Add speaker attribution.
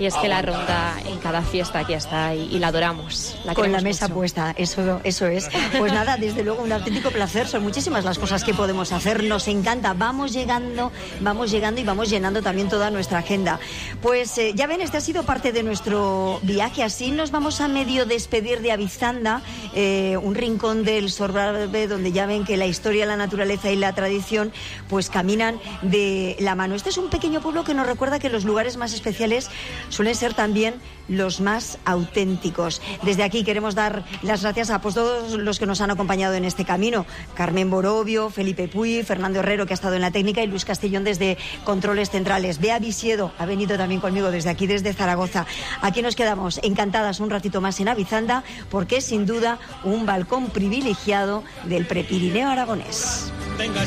Speaker 1: Y es que la ronda en cada fiesta aquí está y la adoramos.
Speaker 2: Con la mesa puesta, eso es. Pues nada, desde luego un auténtico placer. Son muchísimas las cosas que podemos hacer. Nos encanta. Vamos llegando y vamos llenando también toda nuestra agenda. Pues ya ven, este ha sido parte de nuestro viaje. Así nos vamos a medio despedir de Abizanda, un rincón del Sorbarbe donde ya ven que la historia, la naturaleza y la tradición pues caminan de la mano. Este es un pequeño pueblo que nos recuerda que los lugares más especiales suelen ser también los más auténticos. Desde aquí queremos dar las gracias a pues, todos los que nos han acompañado en este camino. Carmen Borovio, Felipe Puy, Fernando Herrero, que ha estado en la técnica, y Luis Castellón desde Controles Centrales. Bea Visiedo ha venido también conmigo desde aquí, desde Zaragoza. Aquí nos quedamos encantadas un ratito más en Abizanda, porque es sin duda un balcón privilegiado del Prepirineo aragonés.